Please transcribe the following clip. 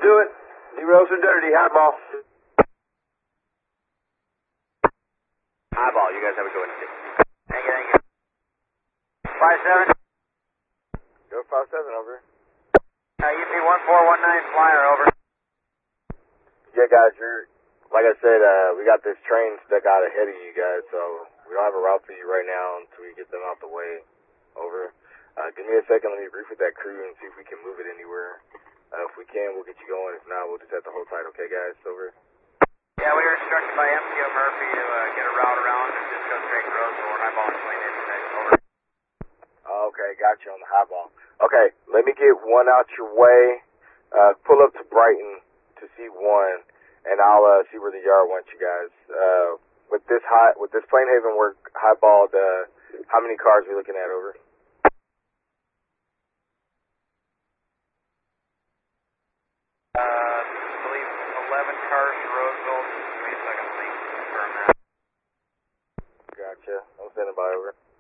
do it. Zeros and dirty, highball. Highball, you guys have a good one. Thank you. 5-7. Go 5-7, over. UP 1419, flyer, over. Yeah, guys, like I said, we got this train stuck out ahead of you guys, so we don't have a route for you right now until we get them out the way. Over. Give me a second, let me brief with that crew and see if we can move it anywhere. If we can, we'll get you going. If not, we'll just have to hold tight, okay, guys? Over. Yeah, we were instructed by MCO Murphy to get a route around and just go straight to Roseville and highballing plane in today. Over. Okay, got you on the highball. Okay, let me get one out your way. Pull up to Brighton to C1, and I'll see where the yard wants you guys. With this Plainhaven work highballed, how many cars are we looking at, over? I believe 11 cars to Roseville. Just give me a second, please. Confirm that. Gotcha. I'm standing by, over.